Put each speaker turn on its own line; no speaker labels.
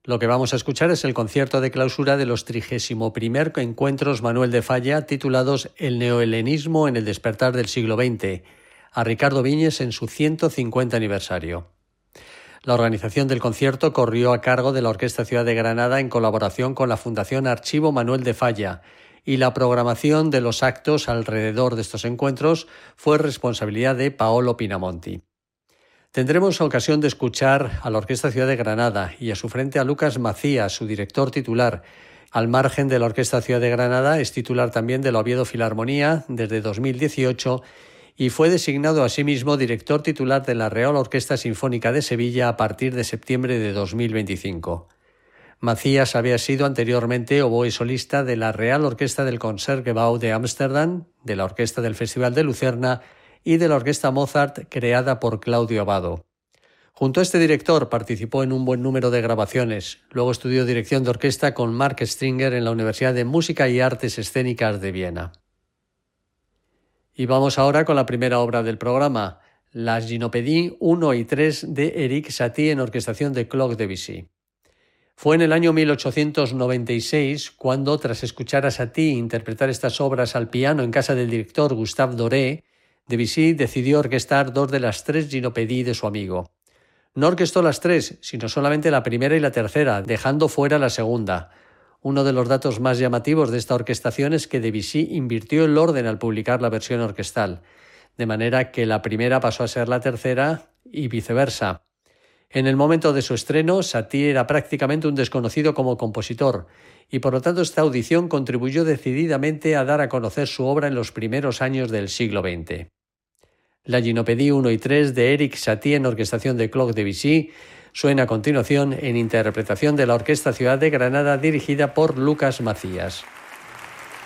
Lo que vamos a escuchar es el concierto de clausura de los 31º Encuentros Manuel de Falla, titulados El neohelenismo en el despertar del siglo XX, a Ricardo Viñes en su 150 aniversario. La organización del concierto corrió a cargo de la Orquesta Ciudad de Granada en colaboración con la Fundación Archivo Manuel de Falla, y la programación de los actos alrededor de estos encuentros fue responsabilidad de Paolo Pinamonti. Tendremos ocasión de escuchar a la Orquesta Ciudad de Granada y a su frente a Lucas Macías, su director titular. Al margen de la Orquesta Ciudad de Granada, es titular también de la Oviedo Filarmonía desde 2018 y fue designado asimismo director titular de la Real Orquesta Sinfónica de Sevilla a partir de septiembre de 2025. Macías había sido anteriormente oboe solista de la Real Orquesta del Concertgebouw de Ámsterdam, de la Orquesta del Festival de Lucerna y de la Orquesta Mozart creada por Claudio Abbado. Junto a este director participó en un buen número de grabaciones. Luego estudió dirección de orquesta con Mark Stringer en la Universidad de Música y Artes Escénicas de Viena. Y vamos ahora con la primera obra del programa, las Gynopédies 1 y 3 de Erik Satie en orquestación de Claude Debussy. Fue en el año 1896 cuando, tras escuchar a Satie interpretar estas obras al piano en casa del director Gustave Doré, Debussy decidió orquestar 2 de las 3 Gynopédies de su amigo. No orquestó las 3, sino solamente la primera y la tercera, dejando fuera la segunda. Uno de los datos más llamativos de esta orquestación es que Debussy invirtió el orden al publicar la versión orquestal, de manera que la primera pasó a ser la tercera y viceversa. En el momento de su estreno, Satie era prácticamente un desconocido como compositor, y por lo tanto esta audición contribuyó decididamente a dar a conocer su obra en los primeros años del siglo XX. La Gynopédie 1 y 3 de Erik Satie en orquestación de Claude Debussy suena a continuación en interpretación de la Orquesta Ciudad de Granada dirigida por Lucas Macías.